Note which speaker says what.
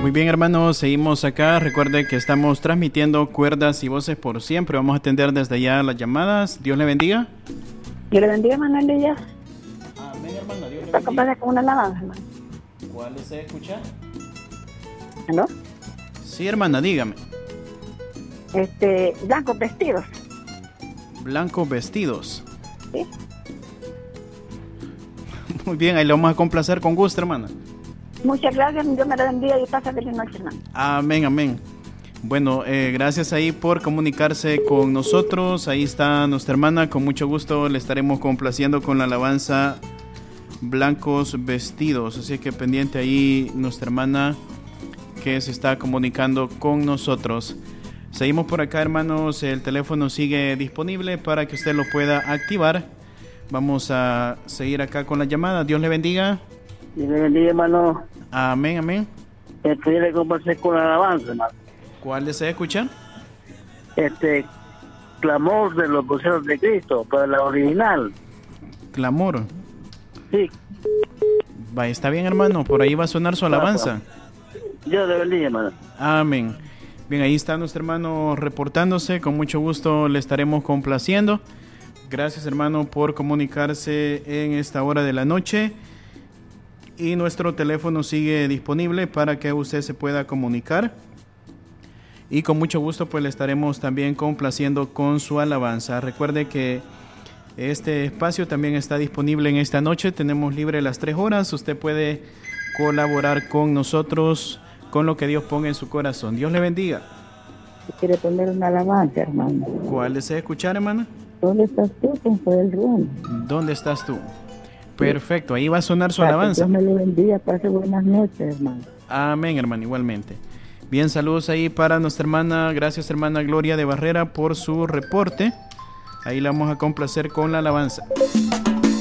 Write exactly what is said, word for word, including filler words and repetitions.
Speaker 1: Muy bien, hermanos, seguimos acá. Recuerde que estamos transmitiendo Cuerdas y Voces por Siempre. Vamos a atender desde allá las llamadas. Dios le bendiga.
Speaker 2: Dios le bendiga, Manuel Díaz.
Speaker 1: Amén, hermana. Dios le
Speaker 2: ¿Está
Speaker 1: bendiga.
Speaker 2: capaz con una alabanza, hermano?
Speaker 1: ¿Cuál desea escuchar?
Speaker 2: ¿Aló?
Speaker 1: Sí, hermana, dígame.
Speaker 2: Este, blancos vestidos.
Speaker 1: Blancos vestidos.
Speaker 2: ¿Sí?
Speaker 1: Muy bien, ahí le vamos a complacer con gusto, hermana.
Speaker 2: Muchas gracias, Dios me la bendiga y pasa feliz noche, hermano.
Speaker 1: Amén, amén. Bueno, eh, gracias ahí por comunicarse con nosotros. Ahí está nuestra hermana. Con mucho gusto le estaremos complaciendo con la alabanza Blancos Vestidos. Así que pendiente ahí nuestra hermana que se está comunicando con nosotros. Seguimos por acá, hermanos. El teléfono sigue disponible para que usted lo pueda activar. Vamos a seguir acá con la llamada. Dios le bendiga.
Speaker 3: Dios le bendiga, hermano.
Speaker 1: Amén, amén.
Speaker 3: Este, yo le comparé con la alabanza, hermano.
Speaker 1: ¿Cuál desea escuchar?
Speaker 3: Este, clamor de los voceros de Cristo, para la original.
Speaker 1: Clamor.
Speaker 3: Sí.
Speaker 1: Va, está bien, hermano. Por ahí va a sonar su alabanza.
Speaker 3: Dios le bendiga, hermano.
Speaker 1: Amén. Bien, ahí está nuestro hermano reportándose. Con mucho gusto le estaremos complaciendo. Gracias, hermano, por comunicarse en esta hora de la noche. Y nuestro teléfono sigue disponible para que usted se pueda comunicar. Y con mucho gusto pues le estaremos también complaciendo con su alabanza. Recuerde que este espacio también está disponible en esta noche. Tenemos libre las tres horas. Usted puede colaborar con nosotros con lo que Dios ponga en su corazón. Dios le bendiga.
Speaker 2: Quiere poner una alabanza, hermano.
Speaker 1: ¿Cuál desea escuchar, hermana?
Speaker 2: ¿Dónde estás tú con Joel Ruano?
Speaker 1: ¿Dónde estás tú? Perfecto, ahí va a sonar su
Speaker 2: Para que
Speaker 1: alabanza.
Speaker 2: Dios me lo bendiga, pase buenas noches, hermano.
Speaker 1: Amén, hermano, igualmente. Bien, saludos ahí para nuestra hermana. Gracias, hermana Gloria de Barrera, por su reporte. Ahí la vamos a complacer con la alabanza.